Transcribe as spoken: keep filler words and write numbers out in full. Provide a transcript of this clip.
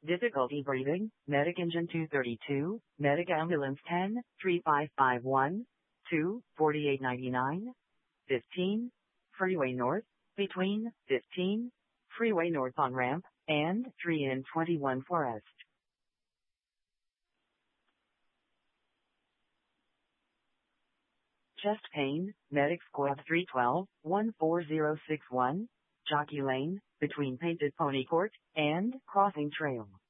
Difficulty breathing, Medic Engine two thirty-two, Medic Ambulance ten, three five five one, two, forty-eight ninety-nine, fifteen, Freeway North, between, fifteen, Freeway North on ramp, and three in twenty-one Forest. Chest pain, Medic Squad three twelve, one four zero six one, Jockey Lane, between Painted Pony Court and Crossing Trail.